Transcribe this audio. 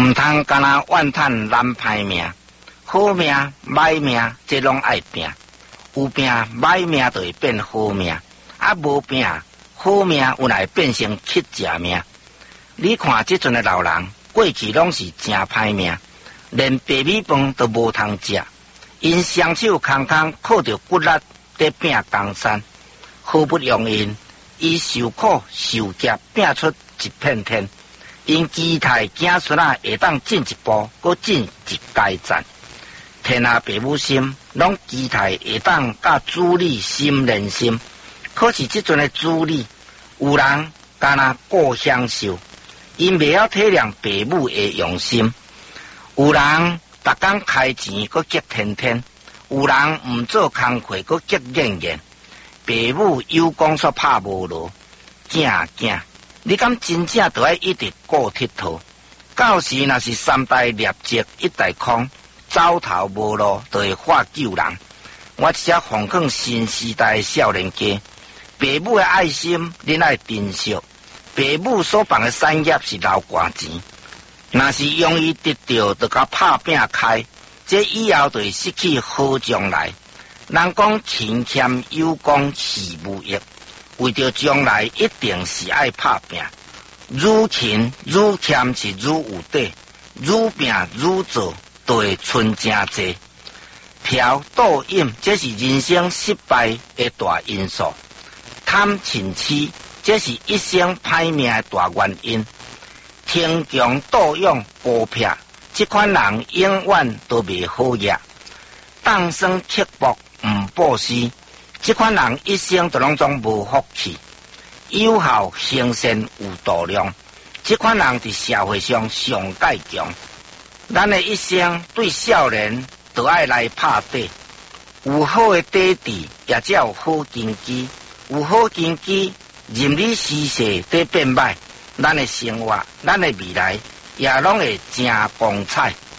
毋通干那怨叹难歹命，好命歹命这拢爱拼，有拼歹命就会变好命，啊无拼好命有来变成乞食命。你看即阵的老人，过去拢是真歹命，连白米饭都无通食，因双手空空靠着骨力在拼江山，好不容易，伊受苦受夹拼出一片天。因期待子孙啊会当进一步，搁进一阶层。天下父母心，拢期待会当甲子女心连心。可是即阵的子女，有人干那过享受，因未晓体谅父母的用心；有人逐工开钱，搁急天天；有人毋做工课，搁急严严。父母有功煞拍无落，囝囝。你敢真正就爱一直顾佚佗？到时若是三代劣迹一代空，走投无路，就会发救人。我只奉劝新时代的少年家，父母的爱心，恁爱珍惜。父母所办的产业是流汗钱，若是容易得到，就甲拍拼开，这以后就会失去好将来。人讲勤俭有功是无益。为着将来一定是爱拍拼，愈勤愈俭是愈有底，愈拼愈做，就会存真济。嫖赌饮，这是人生失败的大因素；贪嗔痴，这是一生歹命的大原因。听强盗用剥撇，这款人永远都未好业。当生刻薄唔报施。这款人一生都拢总无福气，有效行善有度量。这款人伫社会上上介强。咱的一生对少年都爱来拍底，有好的底底，也才有好根基。有好根基，任你时势在变歹，咱的生活、咱的未来也拢会真光彩。